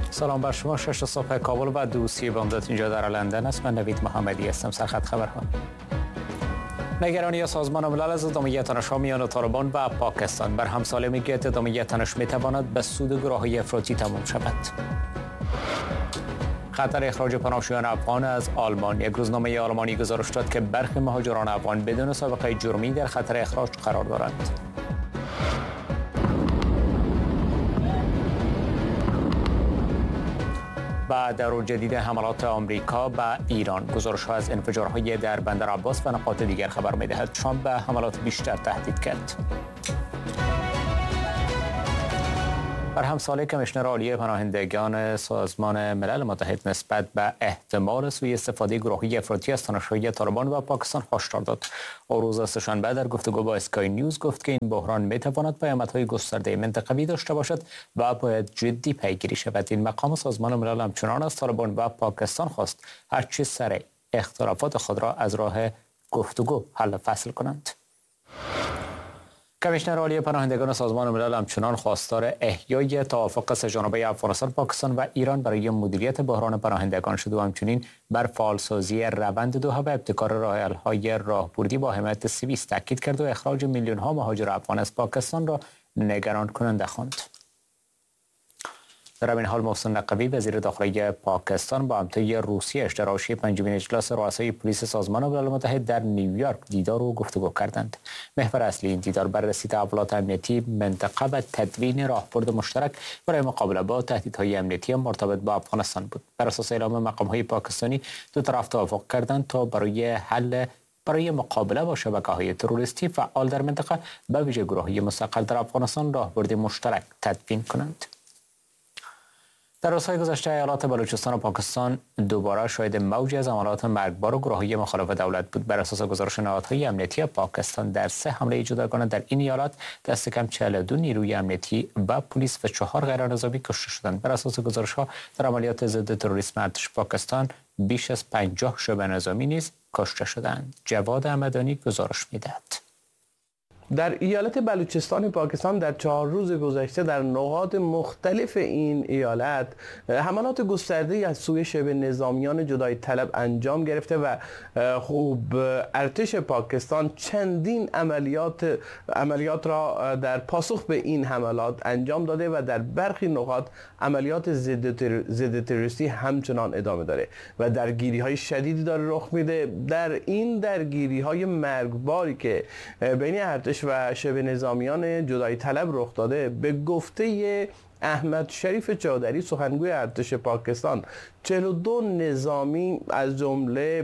سلام بر شما. 6 صبح کابل و دوسیه بامداد اینجا در لندن است. من نوید محمدی هستم. سرخط خبرها. نگرانی سازمان ملل از ادامه تنش‌ها میان طالبان و پاکستان. بر همساله میگوید ادامه تنش میتواند به سود گروه‌های افراطی تمام شود. خطر اخراج پناهجویان افغان از آلمان. یک روزنامه آلمانی گزارش داد که برخی مهاجران افغان بدون سابقه جرمی در خطر اخراج قرار دارند. بعد در جدید حملات آمریکا به ایران، گزارش‌ها از انفجارهای در بندر عباس و نقاط دیگر خبر می‌دهد. ترامپ به حملات بیشتر تهدید کرد. بر همساله کمیشنر عالی پناهندگان سازمان ملل متحد نسبت به احتمال سوء استفاده گروهی افراطی از تنش‌های طالبان و پاکستان هشدار داد. او روز سه‌شنبه در گفتگو با اسکای نیوز گفت که این بحران می‌تواند پیامدهای گسترده منطقوی داشته باشد و باید جدی پیگیری شود. این مقام سازمان ملل همچنان از طالبان و پاکستان خواست هرچه سریع اختلافات خود را از راه گفتگو حل فصل کنند. کمیشنر عالی پناهندگان سازمان ملل همچنان خواستار احیای توافق سه‌جانبه افغانستان، پاکستان و ایران برای مدیریت بحران پناهندگان شد و همچنین بر فعالسازی روند دوحه و ابتکار راه‌حل‌های راهبردی با حمایت سوئیس تاکید کرد و اخراج میلیون‌ها مهاجر افغان از پاکستان را نگران کننده خواند. در این حال محسن نقوی وزیر داخلی پاکستان با همتای روسیه در حاشیه پنجمین اجلاس رؤسای پلیس سازمان ملل متحد در نیویورک دیدار و گفتگو کردند. محور اصلی این دیدار بررسی تحولات امنیتی منطقه و تدوین راهبرد مشترک برای مقابله با تهدیدهای امنیتی مرتبط با افغانستان بود. بر اساس اعلام مقام‌های پاکستانی دو طرف توافق کردند تا برای مقابله با شبکه‌های تروریستی فعال در منطقه به ویژه گروه‌های مستقل در افغانستان راهبرد مشترک تدوین کنند. در روزهای گذشته ایالات بلوچستان و پاکستان دوباره شاهد موجی از حملات مرگبار و گروه‌های مخالف دولت بود. بر اساس گزارش نهادهای امنیتی پاکستان در 3 حمله جداگانه در این ایالات دست کم 42 نیروی امنیتی و پلیس و 4 غیرنظامی کشته شدند. بر اساس گزارش‌ها در عملیات ضد تروریسم ارتش پاکستان بیش از 50 شعبه نظامی نیز کشته شدند. جواد احمدانی گزارش می‌دهد. در ایالت بلوچستان پاکستان در 4 روز گذشته در نقاط مختلف این ایالت حملات گسترده‌ای از سوی شبه نظامیان جدای طلب انجام گرفته و ارتش پاکستان چندین عملیات را در پاسخ به این حملات انجام داده و در برخی نقاط عملیات ضد تروریستی همچنان ادامه داره و درگیری‌های شدیدی داره رخ میده. در این درگیری‌های مرگباری که بین ارتش و شبه نظامیان جدای طلب رخ داده، به گفته احمد شریف چادری سخنگوی ارتش پاکستان 42 نظامی از جمله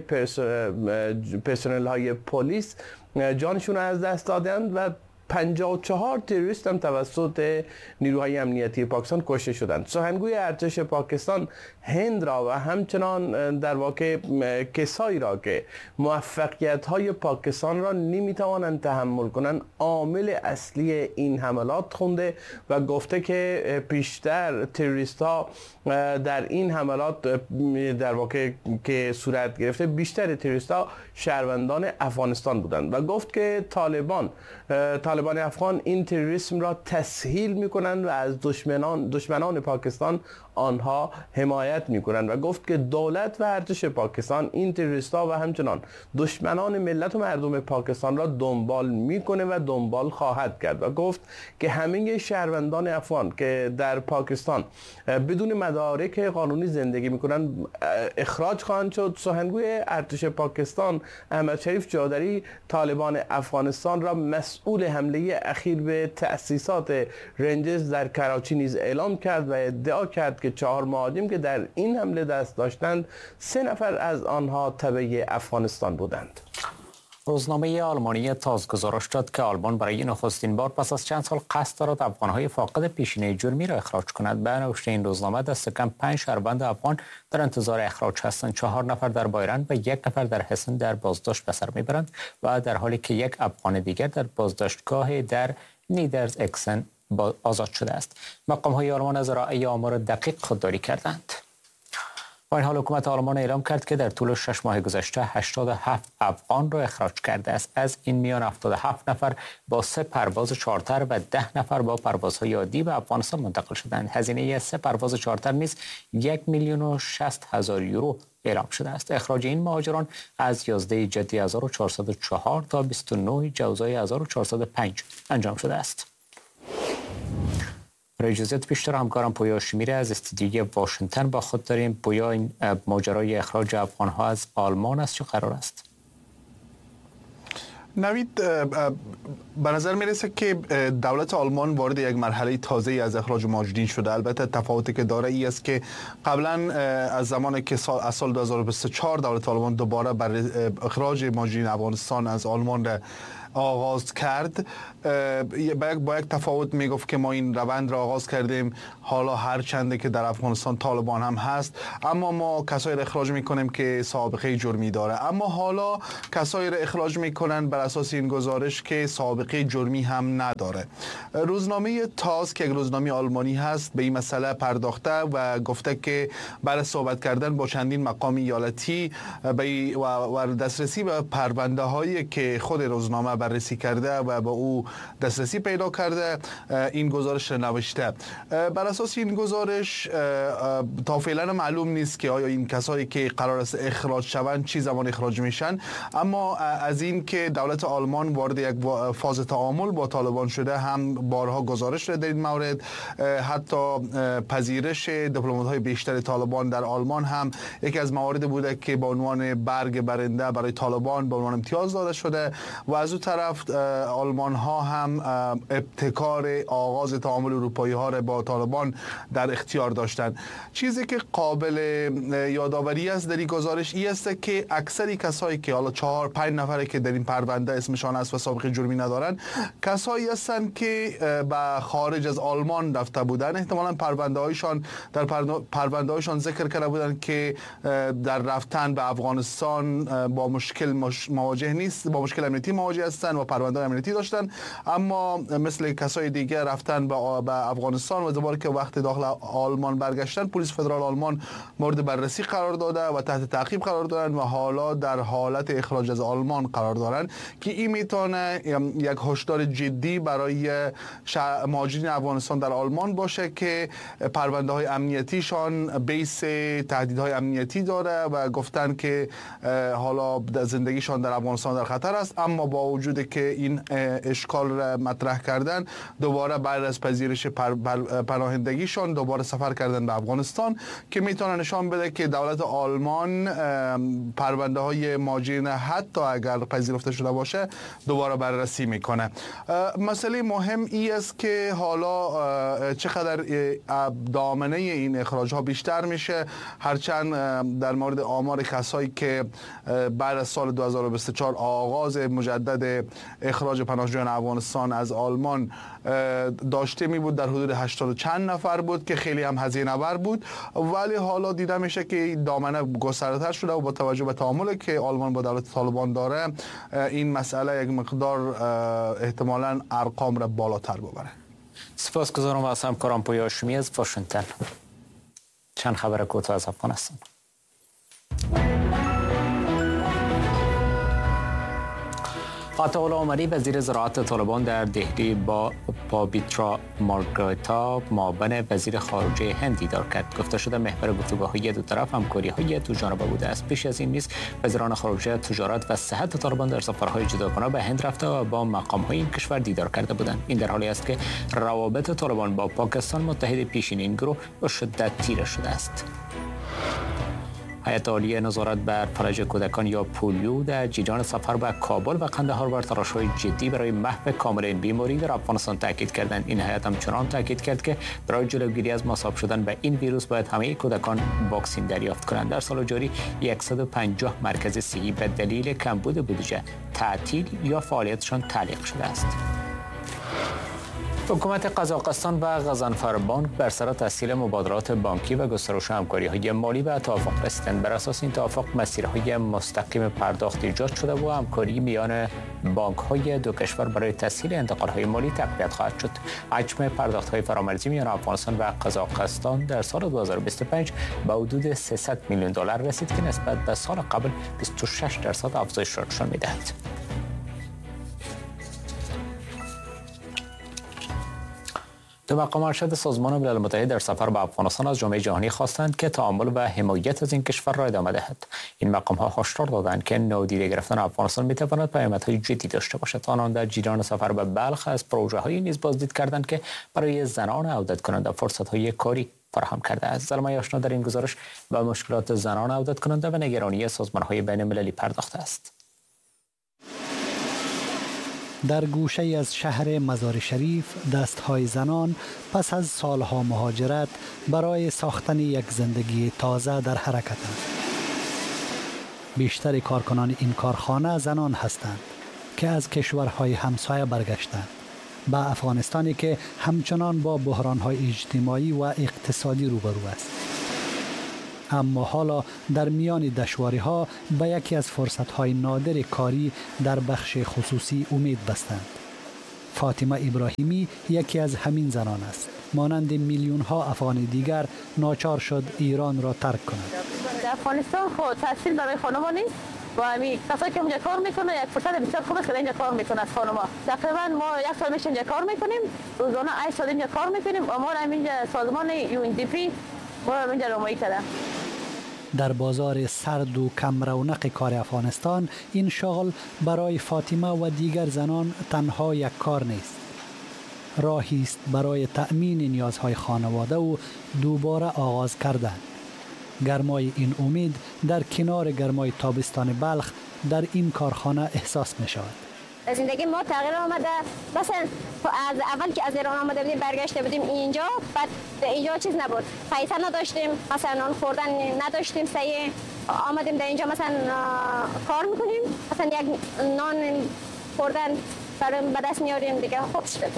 پرسنل های پلیس جانشون از دست دادند و 54 تروریست هم توسط نیروهای امنیتی پاکستان کشته شدند. سخنگوی ارتش پاکستان هند را و همچنان در واقع کسایی را که موفقیت‌های پاکستان را نمی‌توانند تحمل کنند عامل اصلی این حملات خونده و گفته که پیشتر تروریست‌ها در این حملات در واقع که صورت گرفته بیشتر تروریست‌ها شهروندان افغانستان بودند و گفت که طالبان افغان این تروریسم را تسهیل می‌کنند و از دشمنان پاکستان آنها حمایت می‌کنند و گفت که دولت و ارتش پاکستان این تروریست‌ها و همچنان دشمنان ملت و مردم پاکستان را دنبال می‌کنه و دنبال خواهد کرد و گفت که همه شهروندان افغان که در پاکستان بدون مدارک قانونی زندگی می‌کنند اخراج خواهند شد. سخنگوی ارتش پاکستان احمد شریف چادری طالبان افغانستان را مسئول حمله اخیر به تأسیسات رنجرز در کراچی نیز اعلام کرد و ادعا کرد که 4 مهاجم که در این حمله دست داشتند 3 نفر از آنها تبع افغانستان بودند. روزنامه آلمانی تاز گزارش داد که آلمان برای نخستین بار پس از چند سال قصد دارد افغان‌های فاقد پیشینه جرمی را اخراج کند. به نوشته این روزنامه دست کم 5 شهروند افغان در انتظار اخراج هستند. 4 نفر در بایرن و 1 نفر در هسن در بازداشت به سر میبرند و در حالی که 1 افغان دیگر در بازداشتگاه در نیدرز اکسن آزاد شده است. مقام‌های آلمان از ارائه آمار دقیق خودداری کردند. با این حال حکومت آلمان اعلام کرد که در طول 6 ماه گذشته 87 افغان را اخراج کرده است. از این میان 77 نفر با 3 پرواز چارتر و 10 نفر با پروازهای عادی به افغانستان منتقل شدند. هزینه 3 پرواز چارتر نیز 1,060,000 یورو اعلام شده است. اخراج این مهاجران از 11 جدی 1404 تا 29 جوزای 1405 انجام شده است. برای جزئیات بیشتر همکارم پویا شمیره از استودیوی واشنگتن با خود داریم. پویا، این ماجرای اخراج افغان‌ها از آلمان از چه قرار است؟ نوید، به نظر میرسه که دولت آلمان وارد یک مرحله تازه از اخراج مهاجرین شده. البته تفاوتی که داره ای است که قبلا از زمانی که از سال 2024 دولت آلمان دوباره بر اخراج مهاجرین افغانستان از آلمان آغاز کرد، با یک تفاوت میگفت که ما این روند را آغاز کردیم، حالا هر چنده که در افغانستان طالبان هم هست، اما ما کسایی را اخراج میکنیم که سابقه جرمی داره. اما حالا کسایی را اخراج میکنن بر اساس این گزارش که سابقه جرمی هم نداره. روزنامه تاس که یک روزنامه آلمانی هست به این مسئله پرداخته و گفته که برای صحبت کردن با چندین مقام ایالتی و دسترسی به پرونده هایی که خود روزنامه بررسی کرده و به او دسترسی پیدا کرده این گزارش را نوشته. بر اساس این گزارش تا فعلا معلوم نیست که آیا این کسایی که قرار است اخراج شوند چی زمان اخراج میشن، اما از این که دولت آلمان وارد یک فاز تعامل با طالبان شده هم بارها گزارش شده در این مورد. حتی پذیرش دیپلمات‌های بیشتر طالبان در آلمان هم یکی از موارد بوده که به عنوان برگ برنده برای طالبان به عنوان امتیاز داده شده و از اون طرف آلمان ها هم ابتکار آغاز تعامل اروپایی ها را با طالبان در اختیار داشتند. چیزی که قابل یادآوری است در این گزارش این است که اکثری کسایی که حالا 4-5 نفره که در این پرونده اسمشان است و سابقه جرمی ندارن، کسایی هستند که به خارج از آلمان رفته بودن. احتمالاً پرونده هایشان ذکر کرده بودند که در رفتن به افغانستان با مشکل مواجه نیست، با مشکل امنیتی مواجه هستند و پرونده امنیتی داشتن، اما مثل کسای دیگه رفتن به افغانستان و دوباره که وقت داخل آلمان برگشتن پلیس فدرال آلمان مورد بررسی قرار داده و تحت تعقیب قرار دادن و حالا در حالت اخراج از آلمان قرار دارن که این میتونه یک هشدار جدی برای مهاجرین افغانستان در آلمان باشه که پرونده های امنیتیشان بیس تهدیدهای امنیتی داره و گفتن که حالا زندگیشان در افغانستان در خطر است، اما با وجود که این اشکال را مطرح کردن دوباره بعد از پذیرش پناهندگیشان دوباره سفر کردن به افغانستان که میتونه نشان بده که دولت آلمان پرونده های مهاجرین حتی اگر پذیرفته شده باشه دوباره بررسی میکنه. مسئله مهم این است که حالا چقدر دامنه این اخراج ها بیشتر میشه، هرچند در مورد آمار کسایی که بعد از سال 2024 آغاز مجدد اخراج پناهجویان افغانستان از آلمان داشته می بود در حدود 80 چند نفر بود که خیلی هم هزینه بر بود، ولی حالا دیده میشه که دامنه گسترده‌تر شده و با توجه به تعاملی که آلمان با دولت طالبان داره این مسئله یک مقدار احتمالاً ارقام را بالاتر ببره. سپاسگزارم از همکارم پویا شمی از واشنگتن. چند خبر کوتاه از افغانستان. عطاالله عمری وزیر زراعت طالبان در دهلی با پابیترا مارگریتا معاون وزیر خارجه هند دیدار کرد. گفته شده محور گفتگوهای دو طرف همکاری‌های دو جانبه بوده است. پیش از این نیز وزیران خارجه، تجارت و صحت طالبان در سفرهای جداگانه به هند رفته و با مقام‌های این کشور دیدار کرده بودند. این در حالی است که روابط طالبان با پاکستان متحد پیشین این گروه به شدت تیره شده است. هیئت عالی نظارت بر فلج کودکان یا پولیو در جریان سفر به کابل و قندهار بر تلاش‌های جدی برای محو کامل این بیماری در افغانستان تاکید کردند. این هیئت همچنان تاکید کرد که برای جلوگیری از مصاب شدن به این ویروس باید همه کودکان واکسن دریافت کنند. در سال جاری 150 مرکز صحی به دلیل کمبود بودجه تعطیل یا فعالیتشان تعلیق شده است. حکومت قزاقستان و غضنفر بانک بر سر تسهیل مبادلات بانکی و گسترش همکاری‌های مالی به توافق رسیدند. بر اساس این توافق مسیرهای مستقیم پرداخت ایجاد شده و همکاری میان بانک‌های دو کشور برای تسهیل انتقال‌های مالی تقویت خواهد شد. حجم پرداخت‌های فرامرزی میان افغانستان و قزاقستان در سال 2025 به حدود 300 میلیون دلار رسید که نسبت به سال قبل 26% افزایش را نشان می‌دهد. دو مقام ارشد سازمان ملل متحد در سفر به افغانستان از جامعه جهانی خواستند که تعامل و حمایت از این کشور را ادامه دهد. این مقام ها هشدار دادند که نادیده گرفتن افغانستان میتواند پیامدهای جدی داشته باشد. آنان در جریان سفر به بلخ از پروژه های نیز بازدید کردند که برای زنان عودت کننده فرصت های کاری فراهم کرده است. زلمه آشنا در این گزارش به مشکلات زنان عودت کننده و نگرانی سازمان های بین المللی پرداخته است. در گوشه از شهر مزار شریف دستهای زنان پس از سالها مهاجرت برای ساختن یک زندگی تازه در حرکت است. بیشتر کارکنان این کارخانه زنان هستند که از کشورهای همسایه برگشتند به افغانستانی که همچنان با بحرانهای اجتماعی و اقتصادی روبرو است. اما حالا در میان دشواری‌ها به یکی از فرصت‌های نادر کاری در بخش خصوصی امید بستند. فاطمه ابراهیمی یکی از همین زنان است. مانند میلیون‌ها افغان دیگر ناچار شد ایران را ترک کند. در افغانستان خود تحصیل برای خانم‌ها نیست و همین کسایی که اونجا کار میکنه یک فرصت بسیار خوب است که اینجا کار میکنه از خانم‌ها. تقریبا ما یک سال میشه اینجا کار میکنیم، روزانه 8 ساعت اینجا کار میکنیم و ما اینجا سازمان UNDP ما اینجا رهنمایی کردیم. در بازار سرد و کم رونق کار افغانستان این شغل برای فاطمه و دیگر زنان تنها یک کار نیست. راهی است برای تأمین نیازهای خانواده و دوباره آغاز کردن. گرمای این امید در کنار گرمای تابستان بلخ در این کارخانه احساس می شود. زندگی ما تغییر آمده. مثلا از اول که از ایران آمده بودیم برگشته بودیم اینجا، بعد اینجا چیز نبود، پیسه نداشتیم، مثلا نان خوردن نداشتیم، صحیح آمدیم در اینجا مثلا کار میکنیم، مثلا یک نان خوردن به دست میاریم دیگه. خوب شده.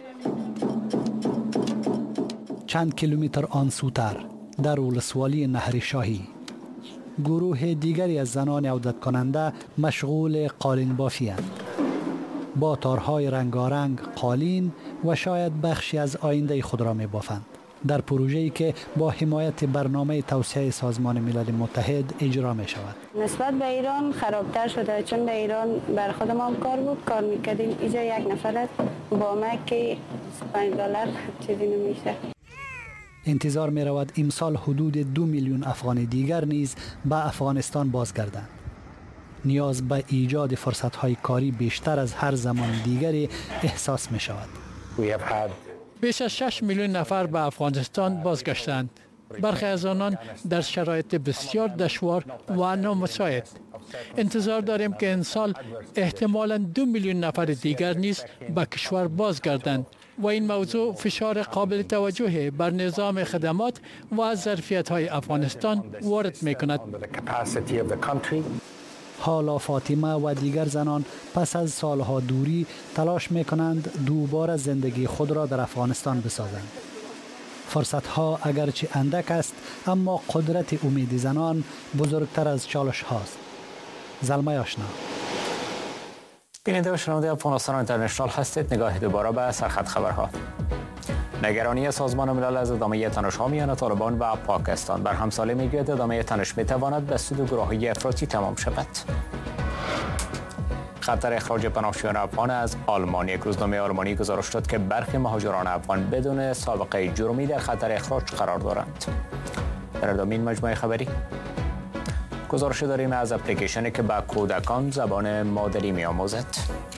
چند کیلومتر آن سوتر در ولسوالی نهر شاهی گروه دیگری از زنان عودت کننده مشغول قالین بافی اند. با تارهای رنگارنگ قالین و شاید بخشی از آینده خود را می بافند. در پروژه‌ای که با حمایت برنامه توسعه سازمان ملل متحد اجرا می شود. نسبت به ایران خرابتر شده، چون در ایران بر خود ما هم کار بود، کار میکردیم. اینجا یک نفر با مکه $5 چیزی نمیشه. انتظار می رود امسال حدود 2 میلیون افغان دیگر نیز به افغانستان بازگردند. نیاز به ایجاد فرصت‌های کاری بیشتر از هر زمان دیگری احساس می شود. بیش از 6 میلیون نفر به افغانستان بازگشتند. برخی از آنان در شرایط بسیار دشوار و نامساعد. انتظار داریم که این سال احتمالاً 2 میلیون نفر دیگر نیز به کشور بازگردند و این موضوع فشار قابل توجهی بر نظام خدمات و ظرفیت‌های افغانستان وارد می‌کند. حالا فاطمه و دیگر زنان پس از سالها دوری تلاش می‌کنند دوباره زندگی خود را در افغانستان بسازند. فرصت‌ها اگرچه اندک است، اما قدرت امید زنان بزرگتر از چالش هاست. زلمه آشنا. بیننده و شنونده افغانستان اینترنشنال هستید. نگاه دوباره به سرخط خبرها. نگرانی سازمان ملل از ادامه تنش‌ها میان طالبان و پاکستان. بر همساله میگوید ادامه تنش میتواند به سود گروه‌های افراطی تمام شود. خطر اخراج پناهجویان افغان از آلمان. یک روزنامه آلمانی گزارش داد که برخی مهاجران افغان بدون سابقه جرمی در خطر اخراج قرار دارند. در ادامه این مجموعه خبری گزارش داریم از اپلیکیشنی که به کودکان زبان مادری می‌آموزد.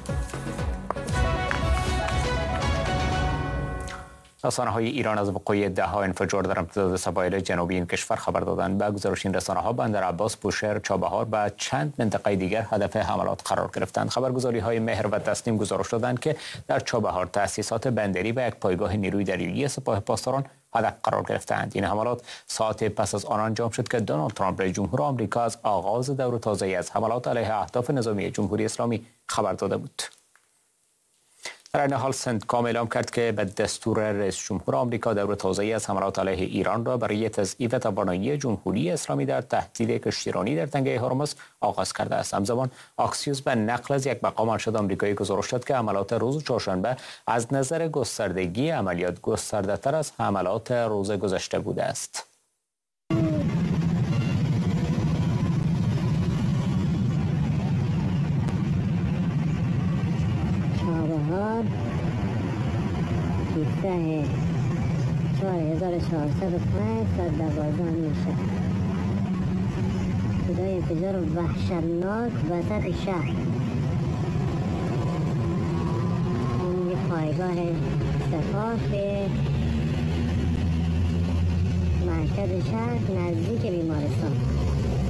رسانه‌های ایران از وقوع ده‌ها انفجار در امتداد سواحل جنوبی این کشور خبر دادند. به گزارش این رسانه‌ها بندر عباس، بوشهر، چابهار و چند منطقه دیگر هدف حملات قرار گرفتند. خبرگزاری‌های مهر و تسنیم گزارش دادند که در چابهار تأسیسات بندری و یک پایگاه نیروی دریایی سپاه پاسداران هدف قرار گرفتند. این حملات ساعت پس از آن انجام شد که دونالد ترامپ رئیس جمهور آمریکا از آغاز دور تازه‌ای از حملات علیه اهداف نظامی جمهوری اسلامی خبر داده بود. در این حال سنتکام اعلام کرد که به دستور رئیس جمهور آمریکا دور تازه‌ای از حملات علیه ایران را برای تضعیف توانایی جمهوری اسلامی در تهدید کشتیرانی در تنگه هرمز آغاز کرده است. همزمان آکسیوس به نقل از یک مقام ارشد آمریکایی گزارش داد که حملات روز چهارشنبه از نظر گستردگی عملیات گسترده‌تر از حملات روز گذشته بوده است. چهاربهار 4405 تا 12 میشه. صدای انفجار وحشتناک وسط شهر. این یه پایگاه سپاه مرکز شهر نزدیک بیمارستان.